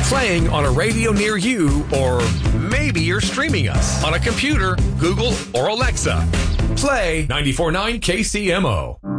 playing on a radio near you, or maybe you're streaming us on a computer, Google, or Alexa. Play 94.9 KCMO.